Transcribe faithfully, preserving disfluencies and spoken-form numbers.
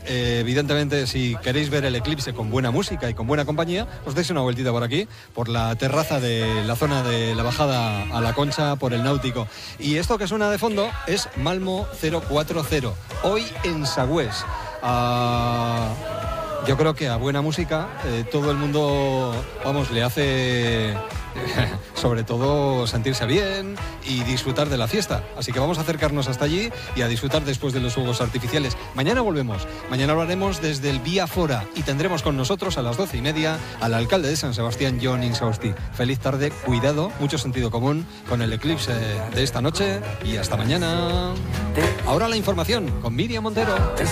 Eh, evidentemente, si queréis ver el eclipse con buena música y con buena compañía, os deis una vueltita por aquí, por la terraza de la zona de la bajada a la Concha, por el Náutico. Y esto que suena de fondo es Malmo cero cuatro cero, hoy en Sagüés. Ah, yo creo que a buena música eh, todo el mundo, vamos, le hace... sobre todo sentirse bien y disfrutar de la fiesta. Así que vamos a acercarnos hasta allí y a disfrutar después de los fuegos artificiales. Mañana volvemos. Mañana hablaremos desde el Vía Fora y tendremos con nosotros a las doce y media al alcalde de San Sebastián, Jon Insausti. Feliz tarde, cuidado, mucho sentido común con el eclipse de esta noche y hasta mañana. Ahora la información con Miriam Montero.